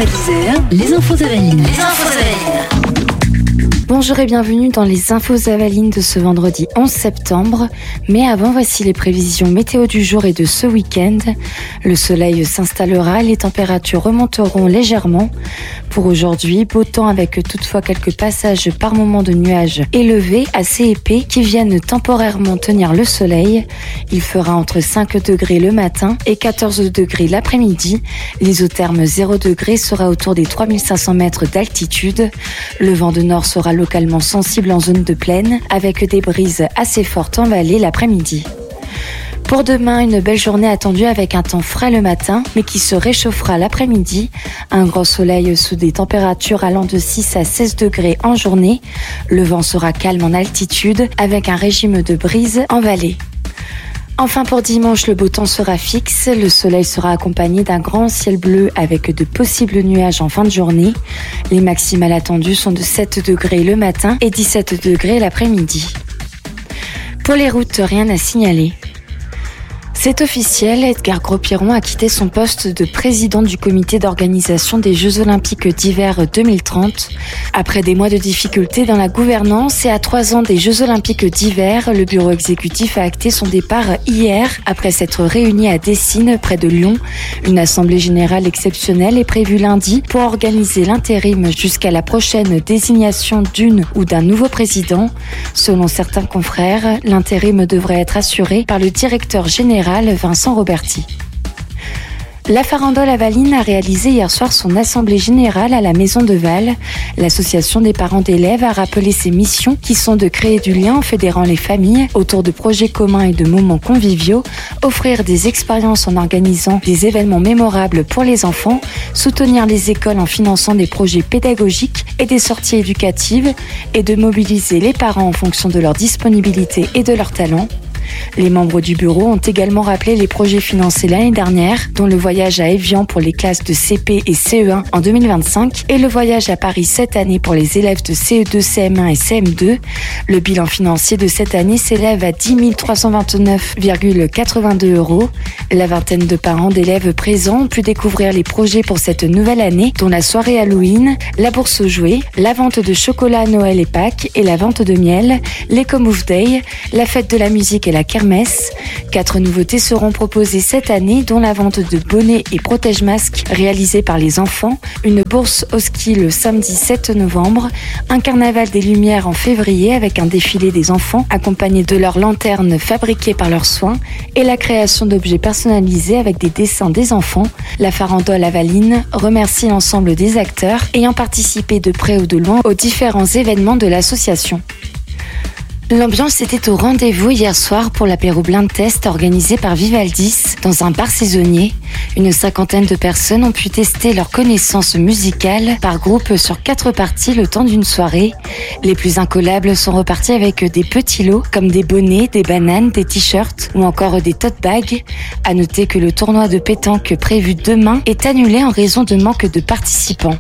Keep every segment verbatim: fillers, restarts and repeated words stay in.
dix heures, les infos Avaline. Les infos Avaline. Bonjour et bienvenue dans les infos Avalines de ce vendredi onze septembre. Mais avant, voici les prévisions météo du jour et de ce week-end. Le soleil s'installera, les températures remonteront légèrement. Pour aujourd'hui, beau temps avec toutefois quelques passages par moments de nuages élevés, assez épais, qui viennent temporairement tenir le soleil. Il fera entre cinq degrés le matin et quatorze degrés l'après-midi. L'isotherme zéro degré sera autour des trois mille cinq cents mètres d'altitude. Le vent de nord sera localement sensible en zone de plaine, avec des brises assez fortes en vallée l'après-midi. Pour demain, une belle journée attendue avec un temps frais le matin, mais qui se réchauffera l'après-midi. Un grand soleil sous des températures allant de six à seize degrés en journée. Le vent sera calme en altitude, avec un régime de brise en vallée. Enfin pour dimanche, le beau temps sera fixe. Le soleil sera accompagné d'un grand ciel bleu avec de possibles nuages en fin de journée. Les maximales attendues sont de sept degrés le matin et dix-sept degrés l'après-midi. Pour les routes, rien à signaler. C'est officiel, Edgar Gros-Piron a quitté son poste de président du comité d'organisation des Jeux Olympiques d'hiver deux mille trente. Après des mois de difficultés dans la gouvernance et à trois ans des Jeux Olympiques d'hiver, le bureau exécutif a acté son départ hier après s'être réuni à Dessines, près de Lyon. Une assemblée générale exceptionnelle est prévue lundi pour organiser l'intérim jusqu'à la prochaine désignation d'une ou d'un nouveau président. Selon certains confrères, l'intérim devrait être assuré par le directeur général Vincent Roberti. La Farandole Avaline a réalisé hier soir son assemblée générale à la Maison de Val. L'association des parents d'élèves a rappelé ses missions qui sont de créer du lien en fédérant les familles autour de projets communs et de moments conviviaux, offrir des expériences en organisant des événements mémorables pour les enfants, soutenir les écoles en finançant des projets pédagogiques et des sorties éducatives et de mobiliser les parents en fonction de leur disponibilité et de leur talent. Les membres du bureau ont également rappelé les projets financés l'année dernière, dont le voyage à Évian pour les classes de C P et C E un en deux mille vingt-cinq et le voyage à Paris cette année pour les élèves de C E deux, C M un et C M deux. Le bilan financier de cette année s'élève à dix mille trois cent vingt-neuf virgule quatre-vingt-deux euros. La vingtaine de parents d'élèves présents ont pu découvrir les projets pour cette nouvelle année, dont la soirée Halloween, la bourse aux jouets, la vente de chocolat à Noël et Pâques et la vente de miel, l'Eco-Move Day, la fête de la musique et la kermesse. Quatre nouveautés seront proposées cette année, dont la vente de bonnets et protège-masques réalisés par les enfants, une bourse au ski le samedi sept novembre, un carnaval des lumières en février avec un défilé des enfants accompagné de leurs lanternes fabriquées par leurs soins et la création d'objets personnalisés avec des dessins des enfants. La Farandole Avaline remercie l'ensemble des acteurs ayant participé de près ou de loin aux différents événements de l'association. L'ambiance était au rendez-vous hier soir pour l'apéro blind test organisé par Vivaldis dans un bar saisonnier. Une cinquantaine de personnes ont pu tester leurs connaissances musicales par groupe sur quatre parties le temps d'une soirée. Les plus incollables sont repartis avec des petits lots comme des bonnets, des bananes, des t-shirts ou encore des tote bags. À noter que le tournoi de pétanque prévu demain est annulé en raison de manque de participants.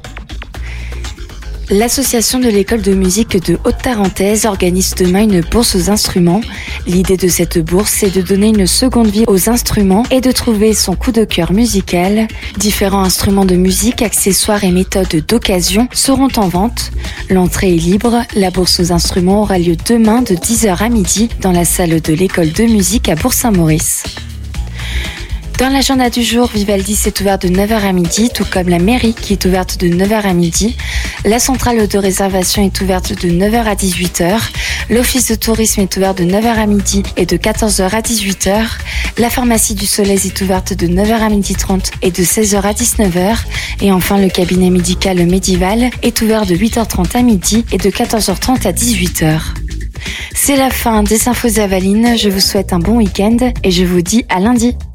L'association de l'école de musique de Haute-Tarentaise organise demain une bourse aux instruments. L'idée de cette bourse est de donner une seconde vie aux instruments et de trouver son coup de cœur musical. Différents instruments de musique, accessoires et méthodes d'occasion seront en vente. L'entrée est libre. La bourse aux instruments aura lieu demain de dix heures à midi dans la salle de l'école de musique à Bourg-Saint-Maurice. Dans l'agenda du jour, Vivaldis est ouvert de neuf heures à midi, tout comme la mairie qui est ouverte de neuf heures à midi. La centrale de réservation est ouverte de neuf heures à dix-huit heures. L'office de tourisme est ouvert de neuf heures à midi et de quatorze heures à dix-huit heures. La pharmacie du Soleil est ouverte de neuf heures à midi trente et de seize heures à dix-neuf heures. Et enfin, le cabinet médical Médival est ouvert de huit heures trente à midi et de quatorze heures trente à dix-huit heures. C'est la fin des infos Avalines. Je vous souhaite un bon week-end et je vous dis à lundi.